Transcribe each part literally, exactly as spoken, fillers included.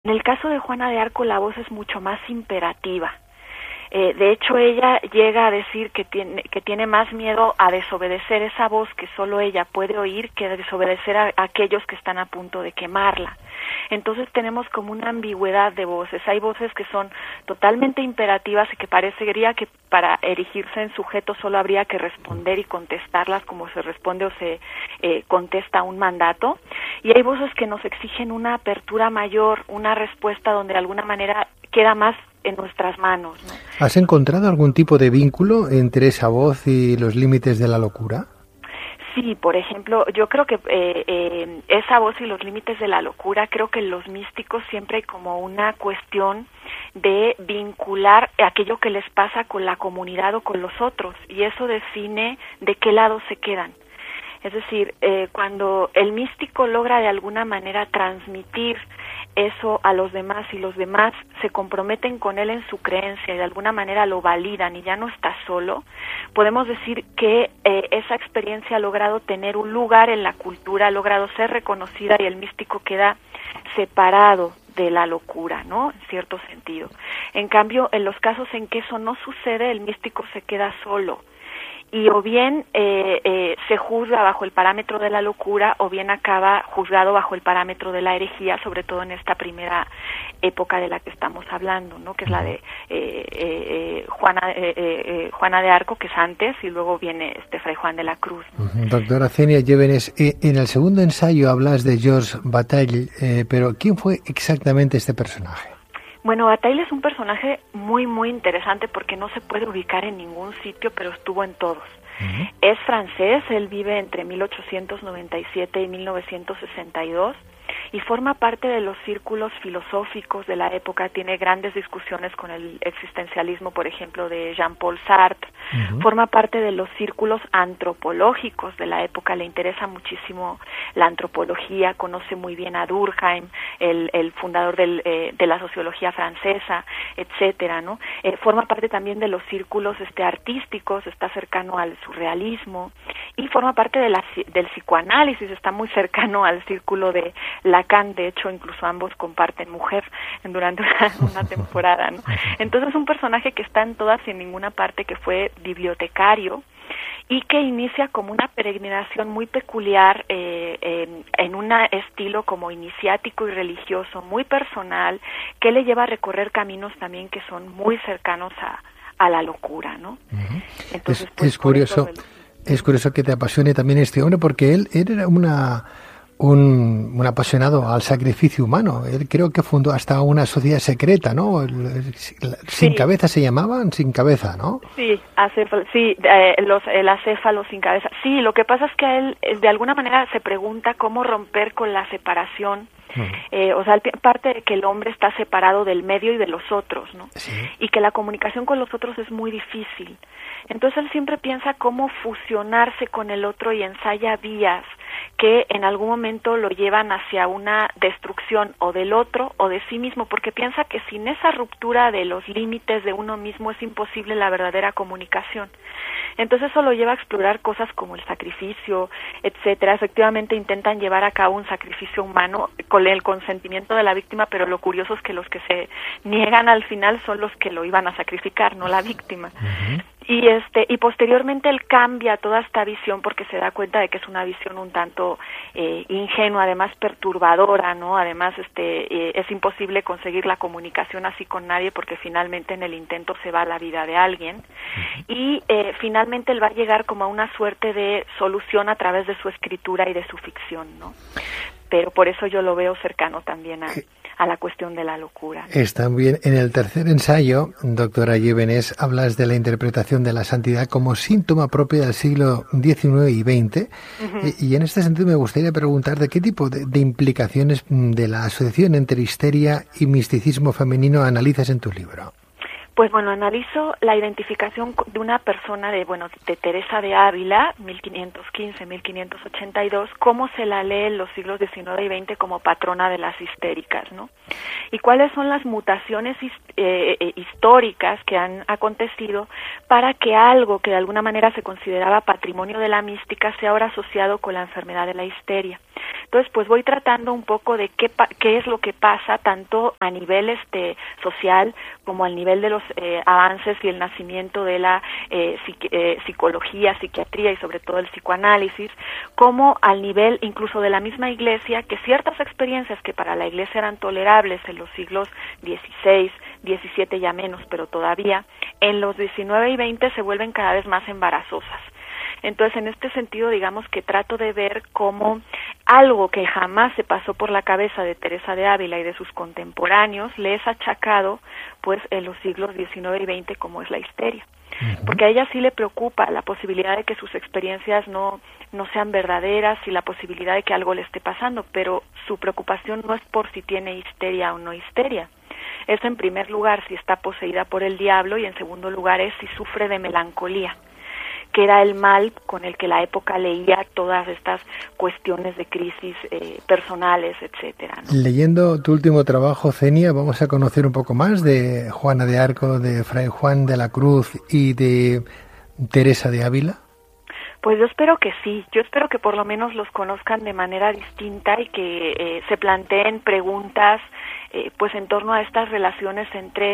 En el caso de Juana de Arco, la voz es mucho más imperativa. Eh, de hecho, ella llega a decir que tiene, que tiene más miedo a desobedecer esa voz que solo ella puede oír que a desobedecer a, a aquellos que están a punto de quemarla. Entonces tenemos como una ambigüedad de voces. Hay voces que son totalmente imperativas y que parecería que para erigirse en sujeto solo habría que responder y contestarlas como se responde o se eh, contesta un mandato. Y hay voces que nos exigen una apertura mayor, una respuesta donde de alguna manera queda más en nuestras manos, ¿no? ¿Has encontrado algún tipo de vínculo entre esa voz y los límites de la locura? Sí, por ejemplo, yo creo que eh, eh, esa voz y los límites de la locura, creo que en los místicos siempre hay como una cuestión de vincular aquello que les pasa con la comunidad o con los otros, y eso define de qué lado se quedan. Es decir, eh, cuando el místico logra de alguna manera transmitir eso a los demás y los demás se comprometen con él en su creencia y de alguna manera lo validan y ya no está solo, podemos decir que eh, esa experiencia ha logrado tener un lugar en la cultura, ha logrado ser reconocida y el místico queda separado de la locura, ¿no? En cierto sentido. En cambio, en los casos en que eso no sucede, el místico se queda solo. Y o bien eh, eh, se juzga bajo el parámetro de la locura o bien acaba juzgado bajo el parámetro de la herejía, sobre todo en esta primera época de la que estamos hablando, ¿no? Que es la de eh, eh, eh, Juana, eh, eh, Juana de Arco, que es antes, y luego viene este Fray Juan de la Cruz, ¿no? Uh-huh. Doctora Zenia Llévenes, eh, en el segundo ensayo hablas de Georges Bataille, eh, pero ¿quién fue exactamente este personaje? Bueno, Bataille es un personaje muy, muy interesante porque no se puede ubicar en ningún sitio, pero estuvo en todos. Uh-huh. Es francés, él vive entre mil ochocientos noventa y siete y mil novecientos sesenta y dos y forma parte de los círculos filosóficos de la época, tiene grandes discusiones con el existencialismo, por ejemplo, de Jean-Paul Sartre, uh-huh. Forma parte de los círculos antropológicos de la época, le interesa muchísimo la antropología, conoce muy bien a Durkheim, el, el fundador del, eh, de la sociología francesa, etcétera, ¿no? Eh, forma parte también de los círculos este, artísticos, está cercano al surrealismo y forma parte de la, del psicoanálisis, está muy cercano al círculo de Lacan, de hecho incluso ambos comparten mujer durante una, una temporada, ¿no? Entonces es un personaje que está en todas y en ninguna parte, que fue bibliotecario y que inicia como una peregrinación muy peculiar eh, en, en un estilo como iniciático y religioso, muy personal, que le lleva a recorrer caminos también que son muy cercanos a, a la locura, ¿no? Uh-huh. Entonces, es, pues, es curioso, el... es curioso que te apasione también este hombre, porque él, él era una Un, un apasionado al sacrificio humano. Él creo que fundó hasta una sociedad secreta, ¿no? El, el, sin sí. cabeza se llamaban, sin cabeza, ¿no? Sí, acéfalo, sí, eh, los, el acéfalo sin cabeza. Sí, lo que pasa es que a él de alguna manera se pregunta cómo romper con la separación. Uh-huh. Eh, o sea, parte de que el hombre está separado del medio y de los otros, ¿no? Sí. Y que la comunicación con los otros es muy difícil. Entonces él siempre piensa cómo fusionarse con el otro y ensaya vías que en algún momento lo llevan hacia una destrucción o del otro o de sí mismo, porque piensa que sin esa ruptura de los límites de uno mismo es imposible la verdadera comunicación. Entonces eso lo lleva a explorar cosas como el sacrificio, etcétera. Efectivamente intentan llevar a cabo un sacrificio humano con el consentimiento de la víctima, pero lo curioso es que los que se niegan al final son los que lo iban a sacrificar, no la víctima. Uh-huh. Y este y posteriormente él cambia toda esta visión porque se da cuenta de que es una visión un tanto eh, ingenua, además perturbadora, ¿no? Además este eh, es imposible conseguir la comunicación así con nadie porque finalmente en el intento se va la vida de alguien. Uh-huh. Y eh, finalmente él va a llegar como a una suerte de solución a través de su escritura y de su ficción, ¿no? Pero por eso yo lo veo cercano también a, a la cuestión de la locura. Está bien. En el tercer ensayo, doctora Llévenes, hablas de la interpretación de la santidad como síntoma propio del siglo diecinueve y veinte. Uh-huh. Y, y en este sentido me gustaría preguntar de qué tipo de, de implicaciones de la asociación entre histeria y misticismo femenino analizas en tu libro. Pues bueno, analizo la identificación de una persona de, bueno, de Teresa de Ávila, mil quinientos quince a mil quinientos ochenta y dos, cómo se la lee en los siglos diecinueve y veinte como patrona de las histéricas, ¿no? Y cuáles son las mutaciones eh, eh, históricas que han acontecido para que algo que de alguna manera se consideraba patrimonio de la mística sea ahora asociado con la enfermedad de la histeria. Entonces, pues voy tratando un poco de qué, pa- qué es lo que pasa tanto a nivel este social como al nivel de los eh, avances y el nacimiento de la eh, psiqui- eh, psicología, psiquiatría y sobre todo el psicoanálisis, como al nivel incluso de la misma Iglesia, que ciertas experiencias que para la Iglesia eran tolerables en los siglos dieciséis, diecisiete ya menos, pero todavía, en los diecinueve y veinte se vuelven cada vez más embarazosas. Entonces, en este sentido, digamos que trato de ver cómo algo que jamás se pasó por la cabeza de Teresa de Ávila y de sus contemporáneos le es achacado, pues, en los siglos diecinueve y veinte, como es la histeria. Porque a ella sí le preocupa la posibilidad de que sus experiencias no, no sean verdaderas y la posibilidad de que algo le esté pasando, pero su preocupación no es por si tiene histeria o no histeria. Es, en primer lugar, si está poseída por el diablo, y en segundo lugar es si sufre de melancolía, que era el mal con el que la época leía todas estas cuestiones de crisis eh, personales, etcétera, ¿no? Leyendo tu último trabajo, Zenia, vamos a conocer un poco más de Juana de Arco, de Fray Juan de la Cruz y de Teresa de Ávila. Pues yo espero que sí, yo espero que por lo menos los conozcan de manera distinta y que eh, se planteen preguntas eh, pues en torno a estas relaciones entre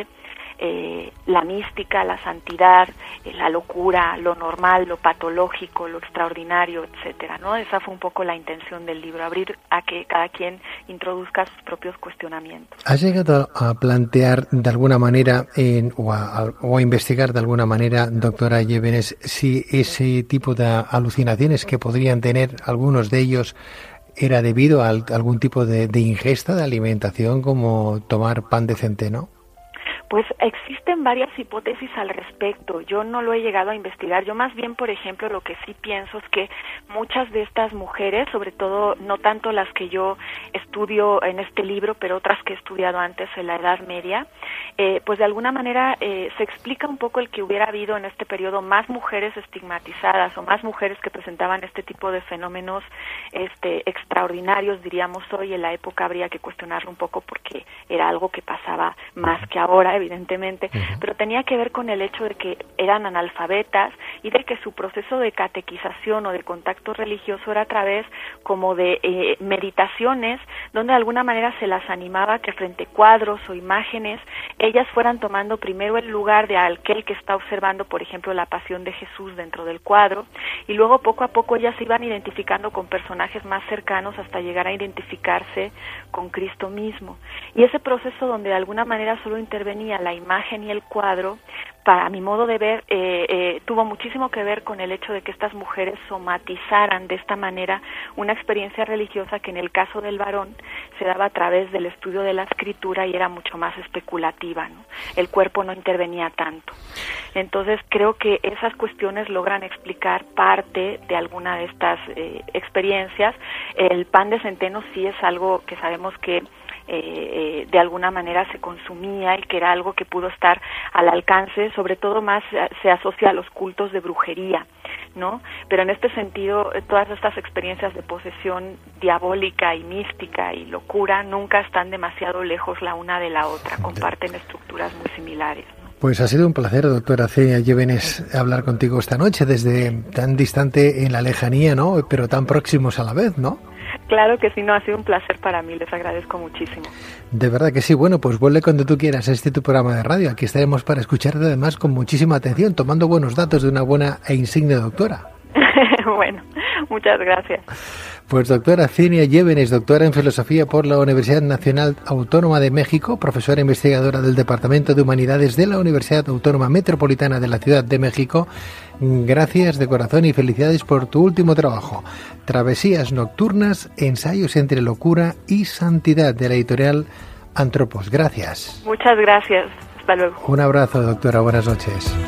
Eh, la mística, la santidad, eh, la locura, lo normal, lo patológico, lo extraordinario, etcétera, ¿no? Esa fue un poco la intención del libro, abrir a que cada quien introduzca sus propios cuestionamientos. ¿Has llegado a plantear de alguna manera en, o, a, o a investigar de alguna manera, doctora Llévenes, si ese tipo de alucinaciones que podrían tener algunos de ellos era debido a algún tipo de, de ingesta, de alimentación, como tomar pan de centeno? Pues existen varias hipótesis al respecto. Yo no lo he llegado a investigar. Yo más bien, por ejemplo, lo que sí pienso es que muchas de estas mujeres, sobre todo no tanto las que yo estudio en este libro, pero otras que he estudiado antes en la Edad Media, eh, pues de alguna manera eh, se explica un poco el que hubiera habido en este periodo más mujeres estigmatizadas o más mujeres que presentaban este tipo de fenómenos este, extraordinarios, diríamos hoy. En la época habría que cuestionarlo un poco porque era algo que pasaba más que ahora, evidentemente, uh-huh. pero tenía que ver con el hecho de que eran analfabetas y de que su proceso de catequización o de contacto religioso era a través como de eh, meditaciones, donde de alguna manera se las animaba que frente a cuadros o imágenes, ellas fueran tomando primero el lugar de aquel que está observando, por ejemplo, la pasión de Jesús dentro del cuadro, y luego poco a poco ellas se iban identificando con personajes más cercanos hasta llegar a identificarse con Cristo mismo. Y ese proceso donde de alguna manera solo intervenía la imagen y el cuadro, para mi modo de ver, eh, eh, tuvo muchísimo que ver con el hecho de que estas mujeres somatizaran de esta manera una experiencia religiosa que en el caso del varón se daba a través del estudio de la escritura y era mucho más especulativa, ¿no? El cuerpo no intervenía tanto. Entonces creo que esas cuestiones logran explicar parte de alguna de estas eh, experiencias. El pan de centeno sí es algo que sabemos que Eh, eh, de alguna manera se consumía y que era algo que pudo estar al alcance, sobre todo más eh, se asocia a los cultos de brujería, ¿no? Pero en este sentido, eh, todas estas experiencias de posesión diabólica y mística y locura nunca están demasiado lejos la una de la otra, comparten estructuras muy similares, ¿no? Pues ha sido un placer, doctora Zenia Llévenes, hablar contigo esta noche desde tan distante en la lejanía, ¿no? Pero tan próximos a la vez, ¿no? Claro que sí, no, ha sido un placer para mí, les agradezco muchísimo. De verdad que sí, bueno, pues vuelve cuando tú quieras a este tu programa de radio, aquí estaremos para escucharte además con muchísima atención, tomando buenos datos de una buena e insigne doctora. Bueno, muchas gracias. Pues doctora Zenia Llévenes, doctora en Filosofía por la Universidad Nacional Autónoma de México, profesora investigadora del Departamento de Humanidades de la Universidad Autónoma Metropolitana de la Ciudad de México, gracias de corazón y felicidades por tu último trabajo, Travesías Nocturnas, Ensayos entre Locura y Santidad, de la editorial Antropos. Gracias. Muchas gracias. Hasta luego. Un abrazo, doctora. Buenas noches.